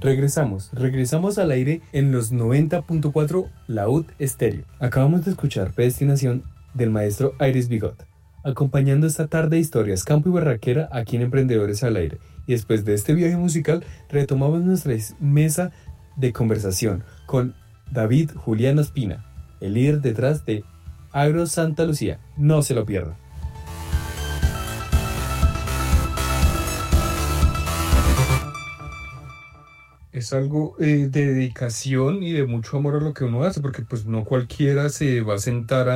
Regresamos al aire en los 90.4 Laúd Estéreo. Acabamos de escuchar Predestinación del maestro Aires Bigot, acompañando esta tarde de historias campo y barraquera aquí en Emprendedores al Aire. Y después de este viaje musical, retomamos nuestra mesa de conversación con David Julián Ospina, el líder detrás de Agro Santa Lucía. No se lo pierdan. Es algo de dedicación y de mucho amor a lo que uno hace, porque pues no cualquiera se va a sentar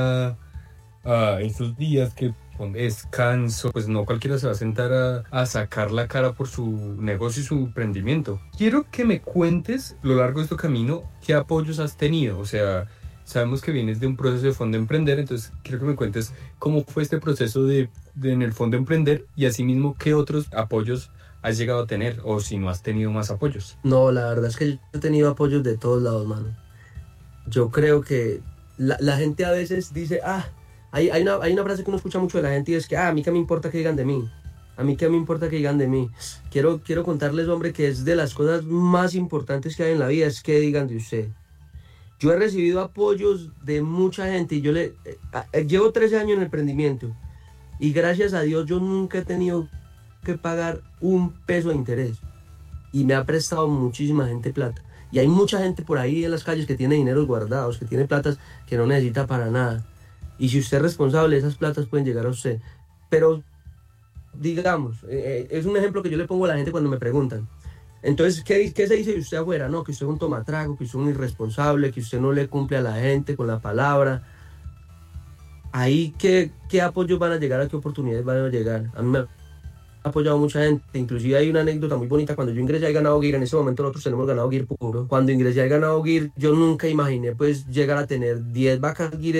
a esos días que con descanso, pues no cualquiera se va a sentar a sacar la cara por su negocio y su emprendimiento. Quiero que me cuentes, a lo largo de este camino, qué apoyos has tenido. O sea, sabemos que vienes de un proceso de Fondo Emprender, entonces quiero que me cuentes cómo fue este proceso de en el Fondo Emprender y asimismo qué otros apoyos has llegado a tener, o si no has tenido más apoyos. No, la verdad es que yo he tenido apoyos de todos lados, mano. Yo creo que la gente a veces dice, hay una frase que uno escucha mucho de la gente y es que, a mí qué me importa que digan de mí. A mí qué me importa que digan de mí. Quiero contarles, hombre, que es de las cosas más importantes que hay en la vida, es que digan de usted. Yo he recibido apoyos de mucha gente y llevo 13 años en el emprendimiento y gracias a Dios yo nunca he tenido que pagar un peso de interés y me ha prestado muchísima gente plata y hay mucha gente por ahí en las calles que tiene dineros guardados, que tiene platas que no necesita para nada y si usted es responsable esas platas pueden llegar a usted, pero digamos, es un ejemplo que yo le pongo a la gente cuando me preguntan, entonces ¿qué se dice de usted afuera? No, que usted es un tomatrago, que usted es un irresponsable, que usted no le cumple a la gente con la palabra. Ahí ¿qué apoyos van a llegar? ¿A qué oportunidades van a llegar? A mí me apoyado mucha gente, inclusive hay una anécdota muy bonita. Cuando yo ingresé al ganado Gir, en ese momento nosotros tenemos ganado Gir puro, cuando ingresé al ganado Gir yo nunca imaginé pues llegar a tener 10 vacas Gir,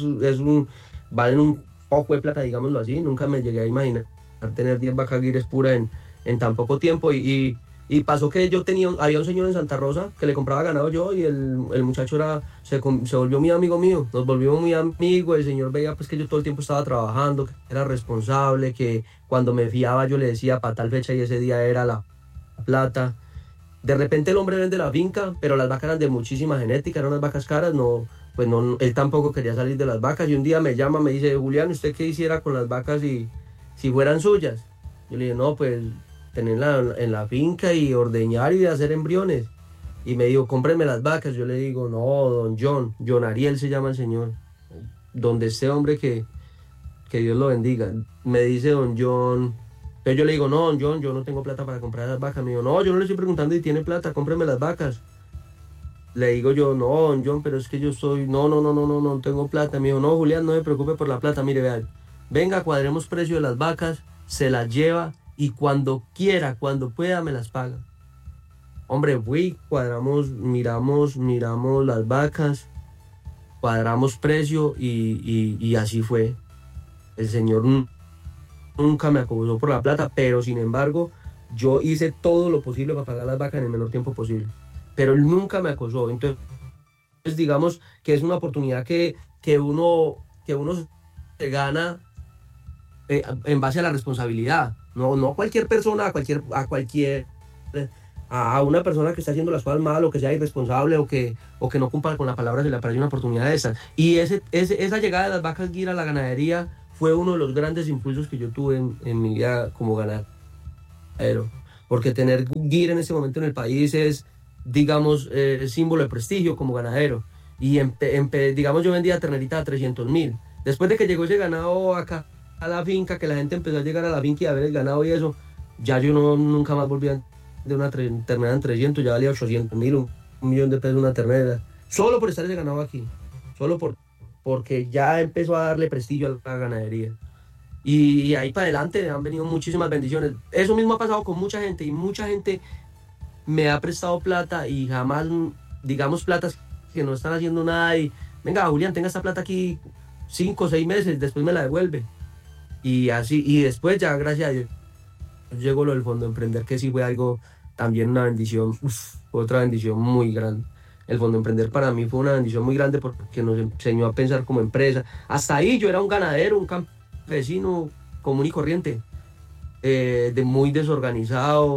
valen un poco de plata, digámoslo así, nunca me llegué a imaginar tener 10 vacas Gir pura en tan poco tiempo y pasó que había un señor en Santa Rosa que le compraba ganado yo y el muchacho se volvió muy amigo mío, nos volvimos muy amigos, el señor veía pues que yo todo el tiempo estaba trabajando, que era responsable, que cuando me fiaba yo le decía para tal fecha y ese día era la plata. De repente el hombre vende la finca, pero las vacas eran de muchísima genética, eran unas vacas caras, él tampoco quería salir de las vacas y un día me llama, me dice, Julián, ¿usted qué hiciera con las vacas si fueran suyas? Yo le dije, no, pues tenerla en la finca y ordeñar y hacer embriones. Y me dijo, cómpreme las vacas. Yo le digo, no, don John Ariel se llama el señor. Donde esté, hombre, que Dios lo bendiga. Me dice don John. Entonces yo le digo, no, don John, yo no tengo plata para comprar las vacas. Me dijo, no, yo no le estoy preguntando si tiene plata, cómpreme las vacas. Le digo yo, no, don John, pero es que yo soy, no tengo plata. Me dijo, no, Julián, no se preocupe por la plata. Mire, vean, venga, cuadremos precio de las vacas, se las lleva y cuando quiera, cuando pueda, me las paga. Hombre, cuadramos, miramos las vacas, cuadramos precio y así fue. El señor nunca me acusó por la plata, pero sin embargo, yo hice todo lo posible para pagar las vacas en el menor tiempo posible. Pero él nunca me acosó. Entonces, digamos que es una oportunidad que uno se gana en base a la responsabilidad. No cualquier persona, a una persona que está haciendo las cosas mal o que sea irresponsable o que no cumpla con la palabra se le aparece una oportunidad de esas. Y esa llegada de las vacas Gir a la ganadería fue uno de los grandes impulsos que yo tuve en mi vida como ganadero. Porque tener Gir en ese momento en el país es, digamos, símbolo de prestigio como ganadero. Y digamos, yo vendía terneritas a 300.000. Después de que llegó ese ganado acá a la finca, que la gente empezó a llegar a la finca y a ver el ganado y eso, ya yo nunca más volví de una ternera en 300, ya valía 800.000, un millón de pesos una ternera, solo por estar ese ganado aquí, porque ya empezó a darle prestigio a la ganadería. Y ahí para adelante han venido muchísimas bendiciones. Eso mismo ha pasado con mucha gente y mucha gente me ha prestado plata y jamás, digamos, platas que no están haciendo nada y venga, Julián, tenga esta plata aquí 5 o 6 meses, después me la devuelve. Y así, y después ya, gracias a Dios, llegó lo del Fondo Emprender, que sí fue algo, también una bendición, otra bendición muy grande. El Fondo Emprender para mí fue una bendición muy grande porque nos enseñó a pensar como empresa. Hasta ahí yo era un ganadero, un campesino común y corriente, muy desorganizado,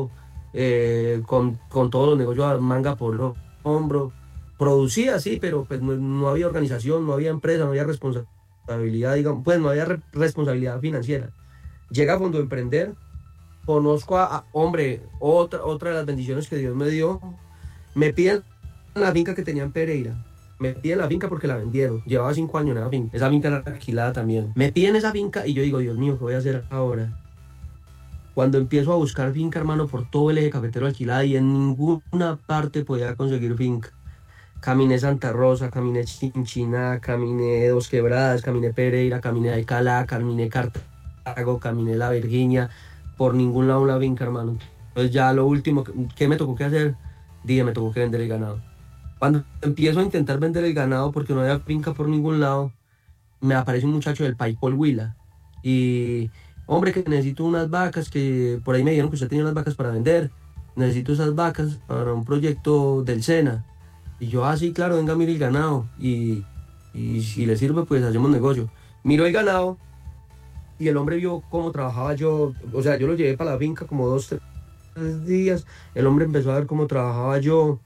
con todos los negocios a manga por hombro. Producía, sí, pero pues no había organización, no había empresa, no había responsabilidad, digamos, pues no había responsabilidad financiera. Llega a Fondo Emprender, conozco hombre, otra de las bendiciones que Dios me dio, me piden la finca que tenía en Pereira. Me piden la finca porque la vendieron. Llevaba 5 años en esa finca. Esa finca era alquilada también. Me piden esa finca y yo digo, Dios mío, ¿qué voy a hacer ahora? Cuando empiezo a buscar finca, hermano, por todo el eje cafetero alquilada y en ninguna parte podía conseguir finca. Caminé Santa Rosa, caminé Chinchiná, caminé Dos Quebradas, caminé Pereira, caminé Alcalá, caminé Cartago, caminé La Virginia. Por ningún lado una finca, hermano. Entonces ya lo último, ¿qué me tocó que hacer? Dije, me tocó que vender el ganado. Cuando empiezo a intentar vender el ganado porque no había finca por ningún lado, me aparece un muchacho del Paipol Huila. Y, hombre, que necesito unas vacas, que por ahí me dijeron que usted tenía unas vacas para vender. Necesito esas vacas para un proyecto del SENA. Y yo, sí, claro, venga, mire el ganado. Y si le sirve, pues hacemos negocio. Miro el ganado y el hombre vio cómo trabajaba yo. O sea, yo lo llevé para la finca como 2, 3 días. El hombre empezó a ver cómo trabajaba yo.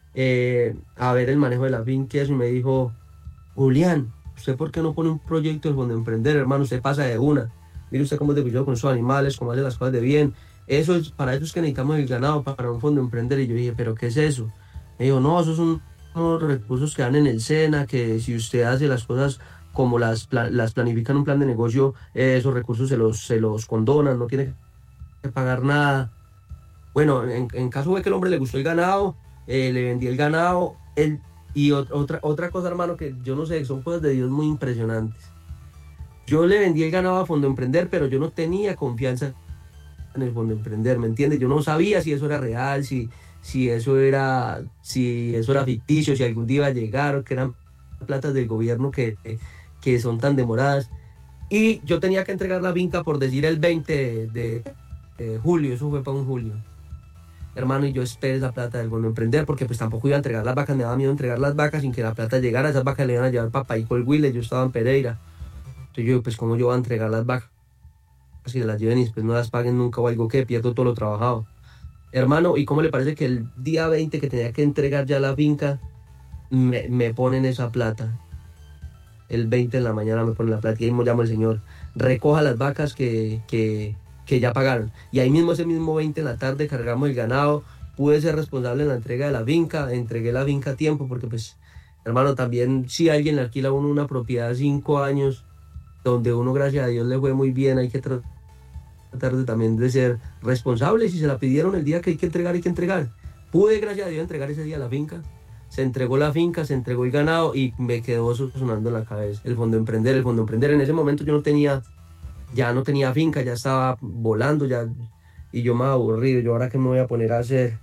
A ver el manejo de la finca y me dijo, Julián, ¿usted por qué no pone un proyecto del Fondo Emprender, hermano? Usted pasa de una. Mire usted cómo es de cuidado con sus animales, cómo hace las cosas de bien. Para eso es que necesitamos el ganado para un Fondo Emprender. Y yo dije, ¿pero qué es eso? Me dijo, no, esos son unos recursos que dan en el SENA, que si usted hace las cosas como las planifica en un plan de negocio, esos recursos se los condonan, no tiene que pagar nada. Bueno, en caso de que el hombre le gustó el ganado, le vendí el ganado. Y otra cosa, hermano, que yo no sé, son cosas de Dios muy impresionantes. Yo le vendí el ganado a Fondo Emprender, pero yo no tenía confianza en el Fondo Emprender, ¿me entiendes? Yo no sabía si eso era real, si eso era ficticio, si algún día iba a llegar, o que eran platas del gobierno que son tan demoradas. Y yo tenía que entregar la finca, por decir, el 20 de julio, eso fue para un julio. Hermano, y yo esperé esa plata del Fondo Emprender, porque pues tampoco iba a entregar las vacas, me daba miedo entregar las vacas sin que la plata llegara. Esas vacas le iban a llevar para Paipol Huila, yo estaba en Pereira. Entonces yo, pues, ¿cómo yo voy a entregar las vacas? Si las lleven y después no las paguen nunca o algo, que pierdo todo lo trabajado. Hermano, ¿y cómo le parece que el día 20 que tenía que entregar ya la finca, me ponen esa plata? El 20 de la mañana me ponen la plata y ahí me llama el señor, recoja las vacas que ya pagaron. Y ahí mismo, ese mismo 20 de la tarde, cargamos el ganado. Pude ser responsable en la entrega de la finca, entregué la finca a tiempo, porque pues, hermano, también si alguien le alquila a uno una propiedad de 5 años, donde uno, gracias a Dios, le fue muy bien, hay que tratar también de ser responsable. Si se la pidieron el día que hay que entregar, hay que entregar. Pude, gracias a Dios, entregar ese día la finca. Se entregó la finca, se entregó el ganado y me quedó sonando en la cabeza el Fondo Emprender. En ese momento yo ya no tenía finca, ya estaba volando, y yo me aburrido. Yo, ahora qué me voy a poner a hacer.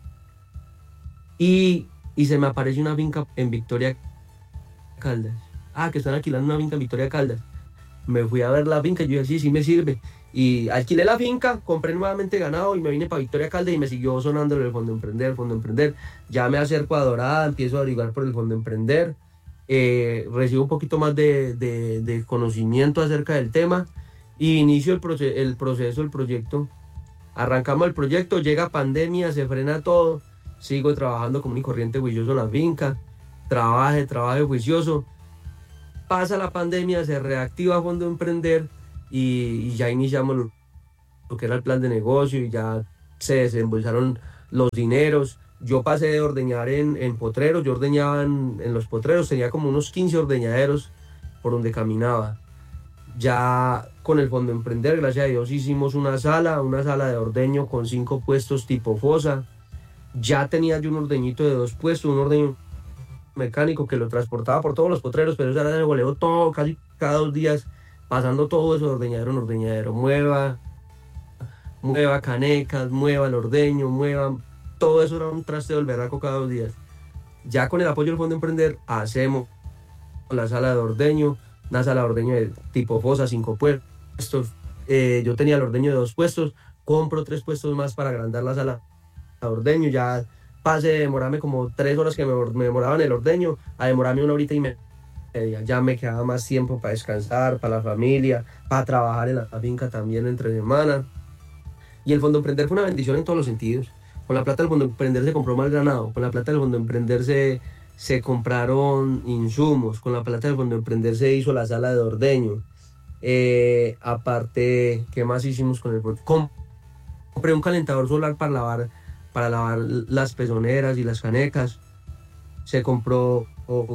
Y se me apareció una finca en Victoria Caldas. Que están alquilando una finca en Victoria Caldas. Me fui a ver la finca y yo dije, sí me sirve. Y alquilé la finca, compré nuevamente ganado y me vine para Victoria Caldas y me siguió sonando el Fondo Emprender. Ya me acerco a Dorada, empiezo a averiguar por el Fondo Emprender. Recibo un poquito más de conocimiento acerca del tema y inicio el proceso, el proyecto. Arrancamos el proyecto, llega pandemia, se frena todo. Sigo trabajando común y corriente, juicioso en la finca. Trabaje juicioso. Pasa la pandemia, se reactiva Fondo Emprender y ya iniciamos lo que era el plan de negocio y ya se desembolsaron los dineros. Yo pasé de ordeñar en potreros, yo ordeñaba en los potreros, tenía como unos 15 ordeñaderos por donde caminaba. Ya con el Fondo Emprender, gracias a Dios, hicimos una sala de ordeño con 5 puestos tipo fosa. Ya tenía yo un ordeñito de 2 puestos, un ordeño mecánico que lo transportaba por todos los potreros, pero eso era de voleo todo, casi cada 2 días, pasando todo eso de ordeñadero en ordeñadero. Mueva canecas, mueva el ordeño, todo eso era un trasteo del berraco cada 2 días. Ya con el apoyo del Fondo Emprender hacemos la sala de ordeño, una sala de ordeño de tipo fosa, 5 puestos. Yo tenía el ordeño de 2 puestos, compro 3 puestos más para agrandar la sala de ordeño. Ya pasé de demorarme como 3 horas que me demoraba en el ordeño a demorarme 1 horita y media. Ya me quedaba más tiempo para descansar, para la familia, para trabajar en la finca también entre semana. Y el Fondo Emprender fue una bendición en todos los sentidos. Con la plata del Fondo Emprender se compró más ganado, con la plata del Fondo Emprender se compraron insumos, con la plata del Fondo Emprender se hizo la sala de ordeño. Aparte, ¿qué más hicimos con el fondo? Compré un calentador solar para lavar las pezoneras y las canecas. Se compró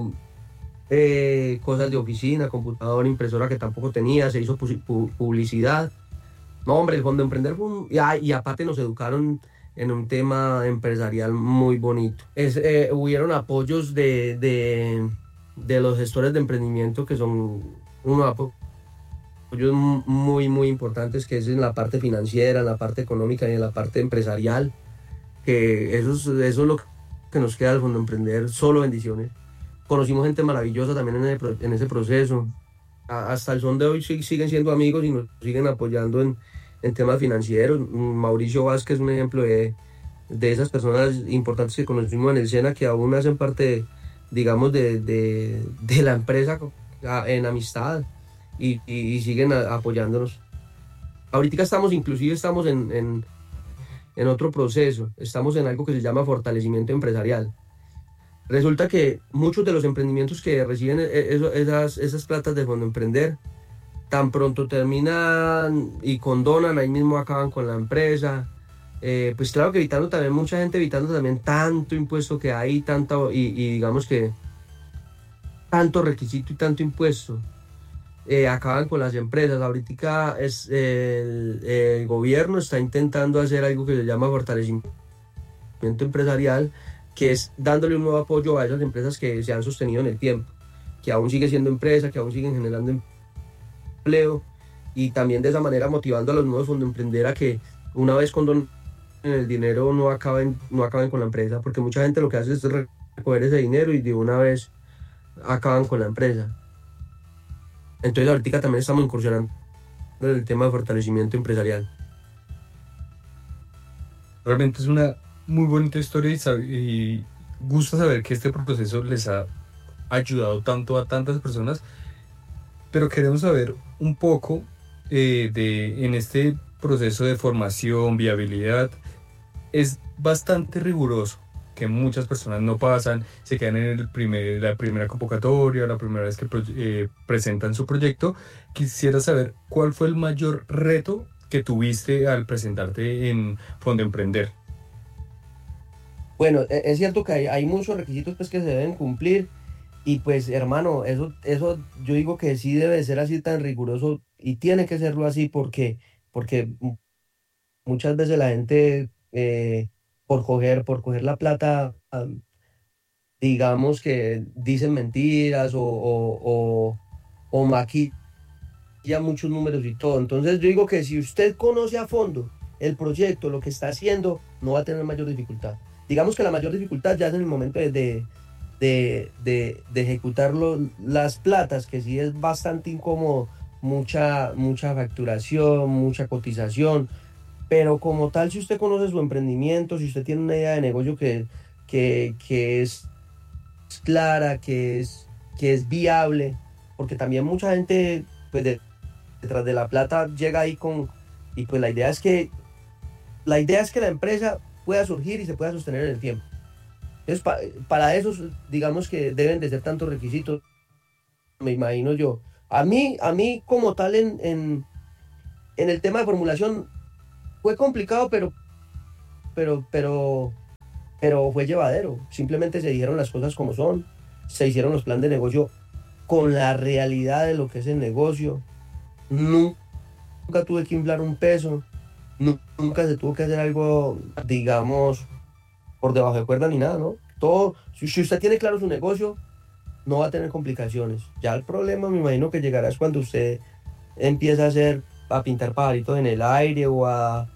cosas de oficina, computador, impresora que tampoco tenía, se hizo publicidad. No, hombre, el Fondo Emprender fue y aparte nos educaron en un tema empresarial muy bonito. Hubieron apoyos de los gestores de emprendimiento que son unos apoyos muy, muy importantes, que es en la parte financiera, en la parte económica y en la parte empresarial, que eso es lo que nos queda del Fondo Emprender, solo bendiciones. Conocimos gente maravillosa también en ese proceso. Hasta el son de hoy siguen siendo amigos y nos siguen apoyando en temas financieros. Mauricio Vázquez es un ejemplo de esas personas importantes que conocimos en el SENA, que aún hacen parte, digamos, de la empresa en amistad y siguen apoyándonos. Ahorita estamos en otro proceso, estamos en algo que se llama fortalecimiento empresarial. Resulta que muchos de los emprendimientos que reciben esas platas de Fondo Emprender, tan pronto terminan y condonan, ahí mismo acaban con la empresa. Pues claro que mucha gente evitando también tanto impuesto que hay, y digamos que tanto requisito y tanto impuesto, acaban con las empresas. Ahorita el gobierno está intentando hacer algo que se llama fortalecimiento empresarial, que es dándole un nuevo apoyo a esas empresas que se han sostenido en el tiempo, que aún siguen siendo empresas, que aún siguen generando empleo, y también de esa manera motivando a los nuevos fondos emprender a que una vez condonen el dinero no acaben con la empresa, porque mucha gente lo que hace es recoger ese dinero y de una vez acaban con la empresa. Entonces ahorita también estamos incursionando en el tema de fortalecimiento empresarial. Realmente es una muy bonita historia y gusta saber que este proceso les ha ayudado tanto a tantas personas, pero queremos saber un poco en este proceso de formación, viabilidad. Es bastante riguroso, que muchas personas no pasan, se quedan en la primera convocatoria, la primera vez que presentan su proyecto. Quisiera saber cuál fue el mayor reto que tuviste al presentarte en Fondo Emprender. Bueno, es cierto que hay muchos requisitos pues, que se deben cumplir, y pues hermano, eso yo digo que sí debe ser así tan riguroso, y tiene que serlo así porque muchas veces la gente por coger la plata, digamos que dicen mentiras o maquilla muchos números y todo. Entonces yo digo que si usted conoce a fondo el proyecto, lo que está haciendo, no va a tener mayor dificultad. Digamos que la mayor dificultad ya es en el momento de ejecutar las platas, que sí es bastante incómodo, mucha facturación, mucha cotización, pero como tal, si usted conoce su emprendimiento, si usted tiene una idea de negocio que es clara, que es viable, porque también mucha gente pues detrás de la plata llega ahí y pues la idea es que la empresa pueda surgir y se pueda sostener en el tiempo. Entonces, para eso, digamos que deben de ser tantos requisitos, me imagino yo. A mí como tal en el tema de formulación fue complicado, pero fue llevadero. Simplemente se dijeron las cosas como son, se hicieron los planes de negocio con la realidad de lo que es el negocio. Nunca tuve que inflar un peso, nunca se tuvo que hacer algo, digamos, por debajo de cuerda ni nada, ¿no? Todo, si usted tiene claro su negocio, no va a tener complicaciones. Ya el problema me imagino que llegará es cuando usted empieza a pintar pajaritos en el aire o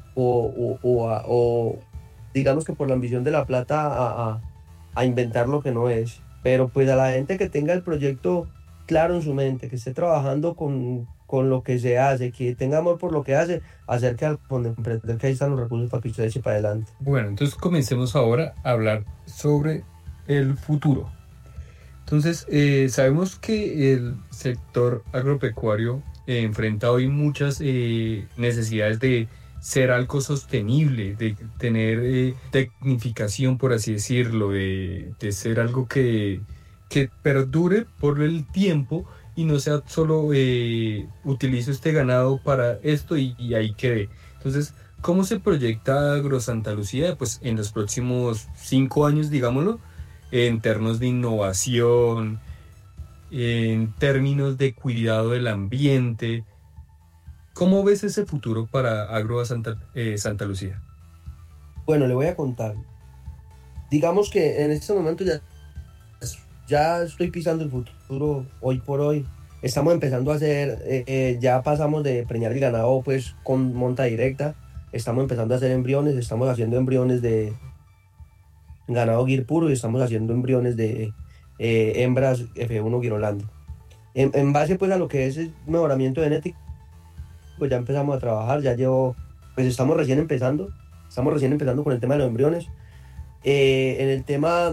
digamos que por la ambición de la plata a inventar lo que no es. Pero pues a la gente que tenga el proyecto claro en su mente, que esté trabajando con lo que se hace, que tenga amor por lo que hace, acerque al Fondo Emprender, que ahí están los recursos para que usted eche para adelante. Bueno, entonces comencemos ahora a hablar sobre el futuro. Entonces, sabemos que el sector agropecuario enfrenta hoy muchas necesidades de ser algo sostenible, de tener tecnificación, por así decirlo, de ser algo que perdure por el tiempo y no sea solo utilizo este ganado para esto y ahí quede. Entonces, ¿cómo se proyecta AgroSanta Lucía? Pues en los próximos 5 años, digámoslo, en términos de innovación, en términos de cuidado del ambiente. ¿Cómo ves ese futuro para Santa Lucía? Bueno, le voy a contar. Digamos que en este momento ya estoy pisando el futuro hoy por hoy. Estamos empezando a hacer, ya pasamos de preñar el ganado pues con monta directa. Estamos empezando a hacer embriones, estamos haciendo embriones de ganado guir puro y estamos haciendo embriones de hembras F1 Girolando. En base pues a lo que es el mejoramiento genético, pues ya empezamos a trabajar, pues estamos recién empezando con el tema de los embriones. En el tema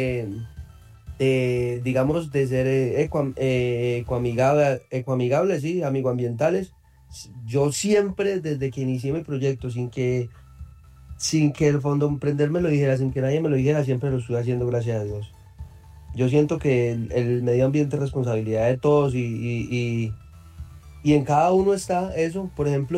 digamos, de ser ecoamigables, sí, amigoambientales, yo siempre, desde que inicié mi proyecto, sin que el Fondo Emprender me lo dijera, sin que nadie me lo dijera, siempre lo estoy haciendo, gracias a Dios. Yo siento que el medio ambiente es responsabilidad de todos y en cada uno está eso. Por ejemplo,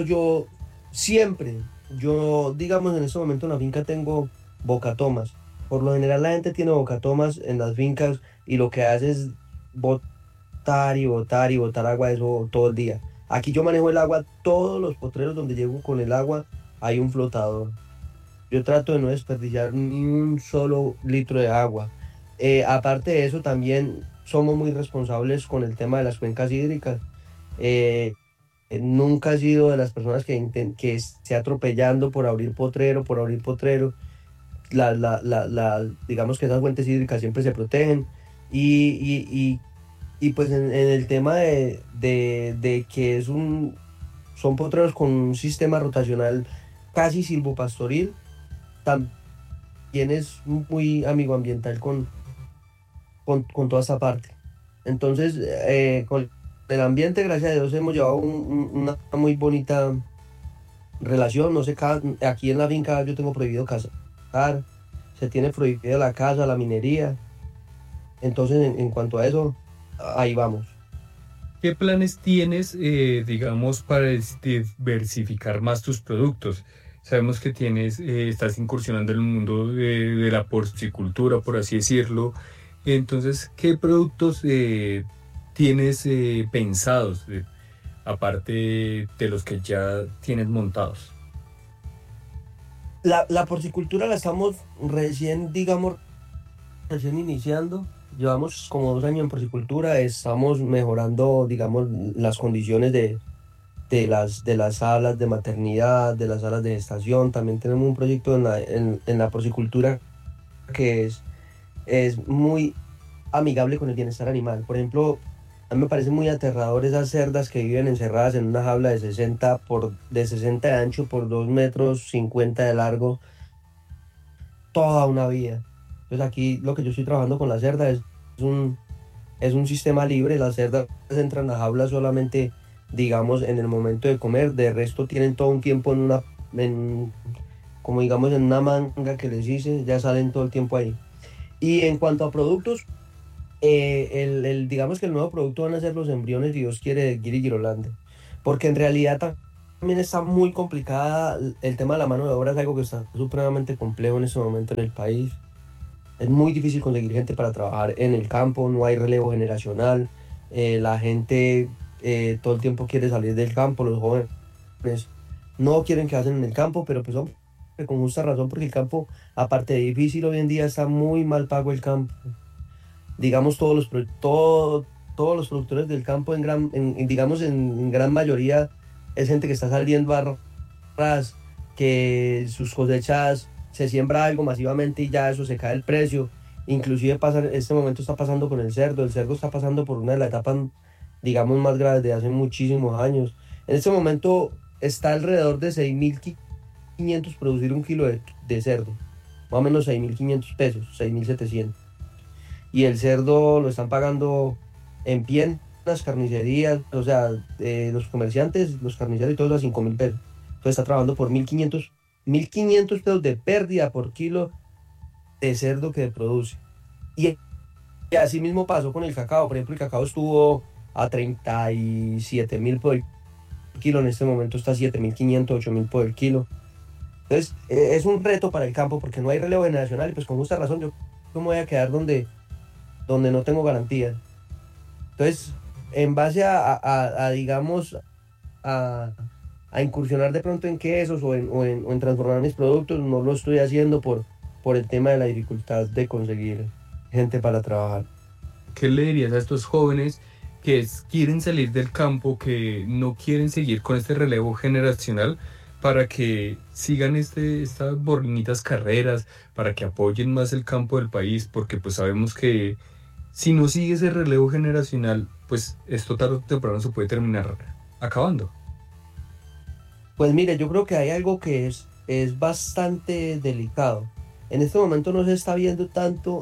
digamos, en este momento en la finca tengo bocatomas. Por lo general la gente tiene bocatomas en las fincas y lo que hace es botar y botar y botar agua de eso todo el día. Aquí yo manejo el agua, todos los potreros donde llego con el agua hay un flotador. Yo trato de no desperdiciar ni un solo litro de agua. Aparte de eso, también somos muy responsables con el tema de las cuencas hídricas. Nunca he sido de las personas que esté atropellando por abrir potrero. Digamos que esas fuentes hídricas siempre se protegen. Y pues en el tema de que son potreros con un sistema rotacional casi silvopastoril, también es muy amigoambiental con toda esta parte. Entonces, con el ambiente, gracias a Dios, hemos llevado una muy bonita relación. No sé, aquí en la finca yo tengo prohibido cazar, se tiene prohibido la caza, la minería. Entonces, en cuanto a eso, ahí vamos. ¿Qué planes tienes, digamos, para diversificar más tus productos? Sabemos que estás incursionando en el mundo de la porcicultura, por así decirlo. Entonces, ¿qué productos tienes pensados, aparte de los que ya tienes montados? La porcicultura la estamos recién iniciando. Llevamos como 2 años en porcicultura, estamos mejorando, digamos, las condiciones de las salas de maternidad, de las salas de gestación. También tenemos un proyecto en la porcicultura que es muy amigable con el bienestar animal. Por ejemplo, a mí me parece muy aterrador esas cerdas que viven encerradas en una jaula de 60 de ancho por 2,50 metros de largo toda una vida. Entonces aquí lo que yo estoy trabajando con la cerda es un sistema libre. Las cerdas entran a la jaula solamente, digamos, en el momento de comer. De resto tienen todo un tiempo como digamos en una manga que les hice, ya salen todo el tiempo ahí. Y en cuanto a productos, digamos que el nuevo producto van a ser los embriones, si Dios quiere, de Guiri Girolande, porque en realidad también está muy complicada el tema de la mano de obra. Es algo que está supremamente complejo en este momento en el país. Es muy difícil conseguir gente para trabajar en el campo, no hay relevo generacional, la gente todo el tiempo quiere salir del campo, los jóvenes no quieren quedarse en el campo, pero pues con justa razón, porque el campo, aparte de difícil, hoy en día está muy mal pago el campo. Digamos, todos los productores del campo, digamos, en gran mayoría, es gente que está saliendo a ras, que sus cosechas se siembra algo masivamente y ya eso se cae el precio. Inclusive este momento está pasando con el cerdo. El cerdo está pasando por una de las etapas, digamos, más graves de hace muchísimos años. En este momento está alrededor de 6.500 producir un kilo de cerdo, más o menos 6.500 pesos, 6.700. Y el cerdo lo están pagando en pie en las carnicerías, o sea, los comerciantes, los carniceros y todos a 5.000 pesos. Entonces está trabajando por 1.500 pesos de pérdida por kilo de cerdo que produce. Y así mismo pasó con el cacao. Por ejemplo, el cacao estuvo a 37.000 por el kilo. En este momento está a 7.500, 8.000 por el kilo. Entonces, es un reto para el campo porque no hay relevo generacional y pues con justa razón yo me voy a quedar donde no tengo garantías. Entonces, en base digamos, a, a incursionar de pronto en quesos o en transformar mis productos, no lo estoy haciendo por el tema de la dificultad de conseguir gente para trabajar. ¿Qué le dirías a estos jóvenes que quieren salir del campo, que no quieren seguir con este relevo generacional, para que sigan estas bonitas carreras, para que apoyen más el campo del país? Porque pues sabemos que si no sigue ese relevo generacional, pues esto tarde o temprano se puede terminar acabando. Pues mire, yo creo que hay algo que es bastante delicado. En este momento no se está viendo tanto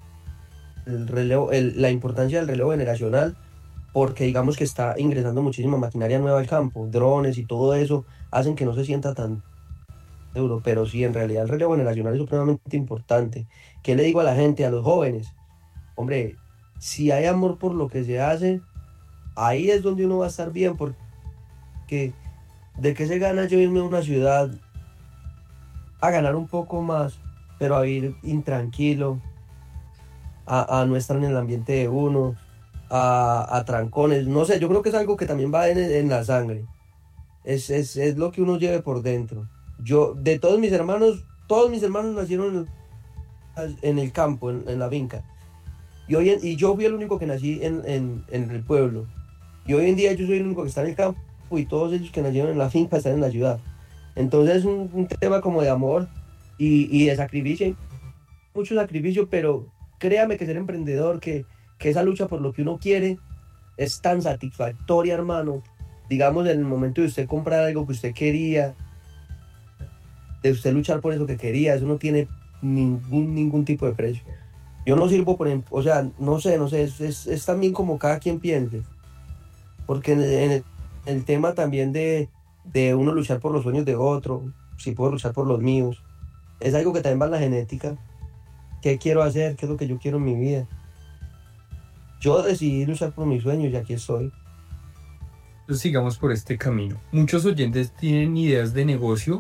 el relevo, la importancia del relevo generacional, porque digamos que está ingresando muchísima maquinaria nueva al campo, drones y todo eso hacen que no se sienta tan duro, pero sí, en realidad el relevo generacional es supremamente importante. ¿Qué le digo a la gente, a los jóvenes? Hombre, si hay amor por lo que se hace, ahí es donde uno va a estar bien, porque ¿de qué se gana yo irme a una ciudad a ganar un poco más, pero a vivir intranquilo, a no estar en el ambiente de uno, a trancones? No sé, yo creo que es algo que también va en la sangre. Es lo que uno lleve por dentro. Yo, de todos mis hermanos nacieron en el campo, en la finca. Y yo fui el único que nací en el pueblo. Y hoy en día yo soy el único que está en el campo y todos ellos que nacieron en la finca están en la ciudad. Entonces es un tema como de amor y de sacrificio, mucho sacrificio, pero créame que ser emprendedor, que esa lucha por lo que uno quiere es tan satisfactoria, hermano. Digamos, en el momento de usted comprar algo que usted quería, de usted luchar por eso que quería, eso no tiene ningún tipo de precio. Yo no sirvo, por ejemplo, o sea, no sé, es también como cada quien piense, porque en el tema también de uno luchar por los sueños de otro, si puedo luchar por los míos, es algo que también va en la genética. ¿Qué quiero hacer? ¿Qué es lo que yo quiero en mi vida? Yo decidí luchar por mis sueños y aquí estoy. Entonces sigamos por este camino. Muchos oyentes tienen ideas de negocio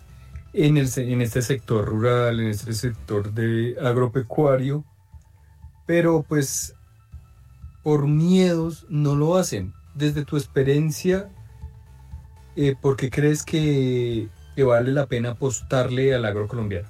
en este sector rural, en este sector de agropecuario, pero pues por miedos no lo hacen. Desde tu experiencia, ¿por qué crees que vale la pena apostarle al agro colombiano?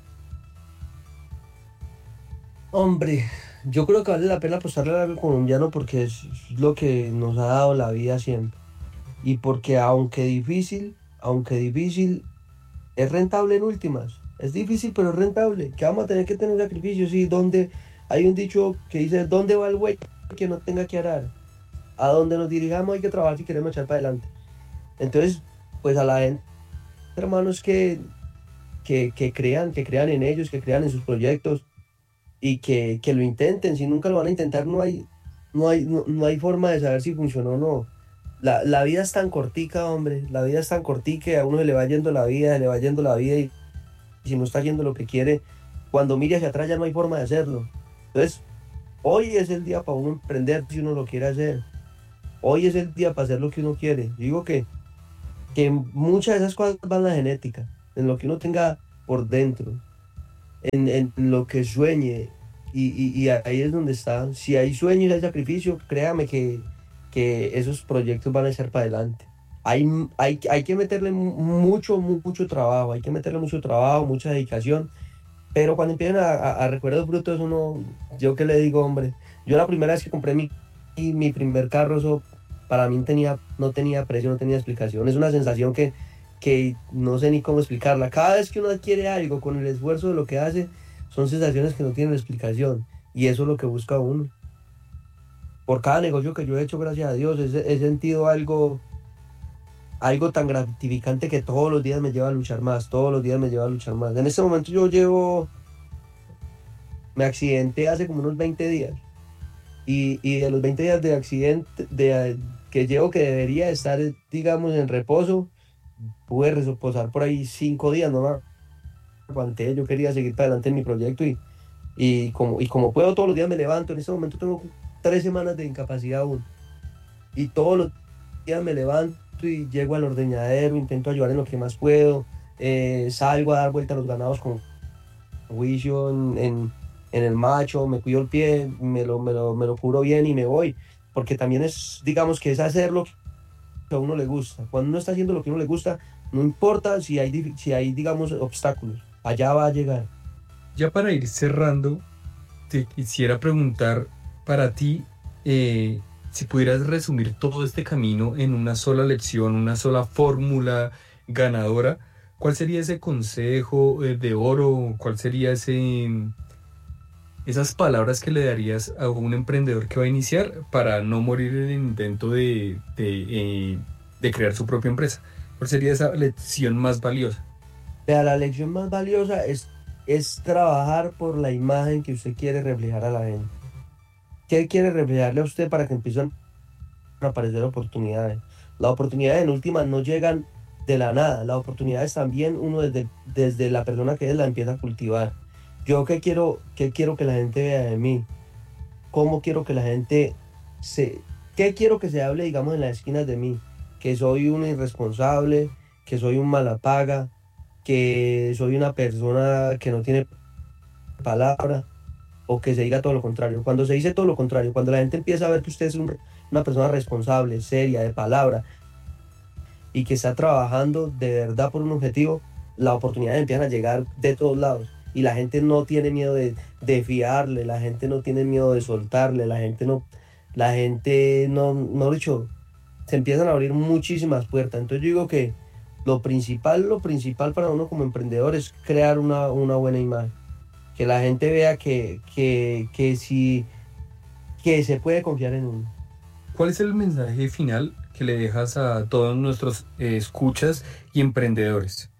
Hombre, yo creo que vale la pena apostarle al agro colombiano porque es lo que nos ha dado la vida siempre. Y porque aunque difícil, es rentable en últimas. Es difícil, pero es rentable. Que vamos a tener que tener sacrificios. Sí, donde hay un dicho que dice, ¿dónde va el güey que no tenga que arar? A donde nos dirijamos hay que trabajar si queremos echar para adelante. Entonces, pues a la gente, hermanos, que crean en ellos, que crean en sus proyectos y que lo intenten. Si nunca lo van a intentar, no hay forma de saber si funcionó o no. La vida es tan cortica, hombre. La vida es tan cortica y a uno se le va yendo la vida, se le va yendo la vida y si no está yendo lo que quiere, cuando mire hacia atrás ya no hay forma de hacerlo. Entonces, hoy es el día para uno emprender si uno lo quiere hacer. Hoy es el día para hacer lo que uno quiere. Yo digo que muchas de esas cosas van en la genética, en lo que uno tenga por dentro, en lo que sueñe. Y ahí es donde está. Si hay sueños y hay sacrificio, créame que esos proyectos van a ser para adelante. Hay que meterle mucho trabajo, hay que meterle mucho trabajo, mucha dedicación, pero cuando empiezan a recoger los frutos, yo qué le digo, hombre, yo la primera vez que compré mi primer carro, eso para mí no tenía precio, no tenía explicación, es una sensación que no sé ni cómo explicarla. Cada vez que uno adquiere algo con el esfuerzo de lo que hace, son sensaciones que no tienen explicación, y eso es lo que busca uno. Por cada negocio que yo he hecho, gracias a Dios, he sentido algo tan gratificante que todos los días me lleva a luchar más, todos los días me lleva a luchar más. En este momento me accidenté hace como unos 20 días y de los 20 días de accidente que llevo, que debería estar, digamos, en reposo, pude reposar por ahí 5 días, no me aguanté, yo quería seguir para adelante en mi proyecto y como puedo todos los días me levanto. En este momento tengo 3 semanas de incapacidad aún y todos los días me levanto y llego al ordeñadero, intento ayudar en lo que más puedo, salgo a dar vuelta a los ganados con juicio en el macho, me cuido el pie, me lo cubro bien y me voy, porque también es, digamos que es hacer lo que a uno le gusta. Cuando uno está haciendo lo que a uno le gusta, no importa si hay, digamos, obstáculos, allá va a llegar. Ya para ir cerrando, te quisiera preguntar para ti, si pudieras resumir todo este camino en una sola lección, una sola fórmula ganadora, ¿cuál sería ese consejo de oro? ¿Cuál sería esas palabras que le darías a un emprendedor que va a iniciar para no morir en el intento de crear su propia empresa? ¿Cuál sería esa lección más valiosa? Vea, la lección más valiosa es trabajar por la imagen que usted quiere reflejar a la gente. ¿Qué quiere reflejarle a usted para que empiecen a aparecer oportunidades? Las oportunidades en últimas no llegan de la nada. Las oportunidades también uno desde la persona que es la empieza a cultivar. Yo qué quiero que la gente vea de mí, cómo quiero que la gente se, qué quiero que se hable, digamos, en las esquinas de mí, que soy un irresponsable, que soy un mala paga, que soy una persona que no tiene palabra, o que se diga todo lo contrario. Cuando se dice todo lo contrario, cuando la gente empieza a ver que usted es una persona responsable, seria, de palabra, y que está trabajando de verdad por un objetivo, las oportunidades empiezan a llegar de todos lados. Y la gente no tiene miedo de fiarle, la gente no tiene miedo de soltarle, la gente no, no dicho, se empiezan a abrir muchísimas puertas. Entonces yo digo que lo principal para uno como emprendedor es crear una buena imagen. Que la gente vea que se puede confiar en uno. ¿Cuál es el mensaje final que le dejas a todos nuestros escuchas y emprendedores?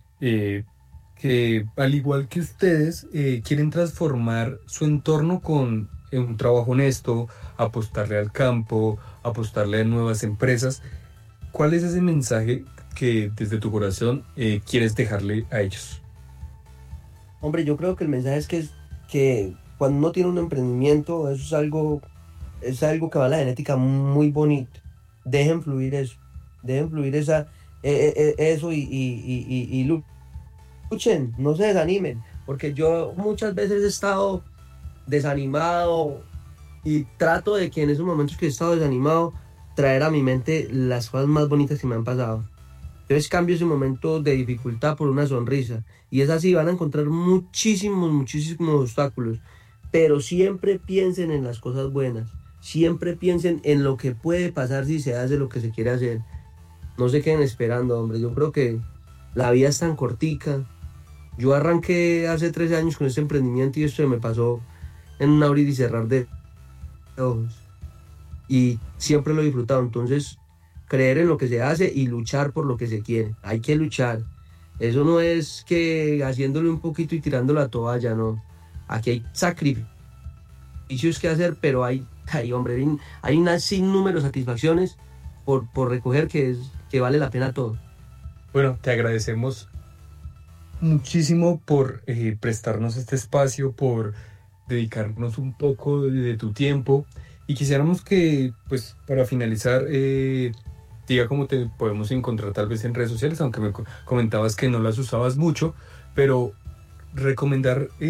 Que al igual que ustedes, quieren transformar su entorno con un trabajo honesto, apostarle al campo, apostarle a nuevas empresas. ¿Cuál es ese mensaje que desde tu corazón quieres dejarle a ellos? Hombre, yo creo que el mensaje es que cuando uno tiene un emprendimiento, eso es algo que va a la genética muy bonito. Dejen fluir eso, dejen fluir eso y luchen, no se desanimen, porque yo muchas veces he estado desanimado y trato de que en esos momentos que he estado desanimado, traer a mi mente las cosas más bonitas que me han pasado. Entonces cambio ese momento de dificultad por una sonrisa. Y es así, van a encontrar muchísimos, muchísimos obstáculos. Pero siempre piensen en las cosas buenas. Siempre piensen en lo que puede pasar si se hace lo que se quiere hacer. No se queden esperando, hombre. Yo creo que la vida es tan cortica. Yo arranqué hace 13 años con este emprendimiento y esto me pasó en un abrir y cerrar de ojos. Y siempre lo he disfrutado. Entonces, creer en lo que se hace y luchar por lo que se quiere. Hay que luchar. Eso no es que haciéndole un poquito y tirando la toalla, no. Aquí hay sacrificios que hacer, pero hombre, hay un sinnúmero de satisfacciones por recoger que vale la pena todo. Bueno, te agradecemos muchísimo por prestarnos este espacio, por dedicarnos un poco de tu tiempo y quisiéramos que, pues, para finalizar, diga cómo te podemos encontrar tal vez en redes sociales, aunque me comentabas que no las usabas mucho, pero recomendar